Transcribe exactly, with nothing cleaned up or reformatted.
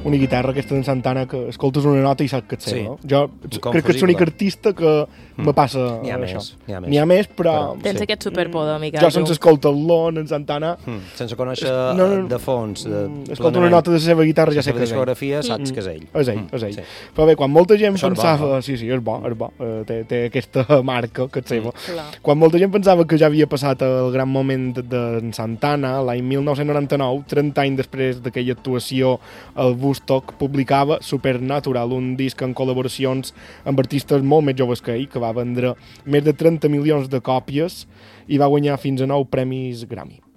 una guitarra aquesta d'en Santana que escoltes una nota i saps que et seva. Sí. No? Jo crec que és l'únic artista que mm. me passa N'hi ha això. més, n'hi ha més. N'hi ha més, però... Però- Tens Sí. aquest superpoder, Miquel. Jo sense escoltar el Lon, en Santana... Mm. Sense conèixer No, no, de fons, de Mm, escolta una nota de la seva guitarra, ja la sé seva que és ell. discografia, saps que és ell. És ell, Mm, és ell. sí. Però bé, quan molta gent Això és bo, pensava... no? Sí, sí, és bo, és bo. Eh, té, té aquesta marca que és seva. Clar. Quan molta gent pensava que ja havia passat el gran moment de, de Santana, l'any mil nou-cents noranta-nou, trenta anys després d'aquella actuació, el Woodstock publicava Supernatural, un disc en col·laboracions amb artistes molt més joves que ell, que va vendre més de trenta milions de còpies i va guanyar fins a nou premis Grammy.